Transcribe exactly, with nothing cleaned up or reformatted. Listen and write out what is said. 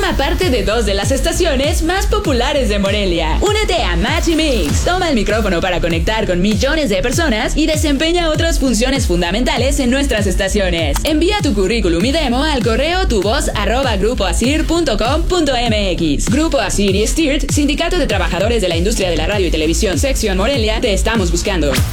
Forma parte de dos de las estaciones más populares de Morelia. Únete a Match y Mix. Toma el micrófono para conectar con millones de personas y desempeña otras funciones fundamentales en nuestras estaciones. Envía tu currículum y demo al correo tuvoz arroba grupoasir punto com punto mx. Grupo Asir y Stirt, Sindicato de Trabajadores de la Industria de la Radio y Televisión, Sección Morelia, te estamos buscando.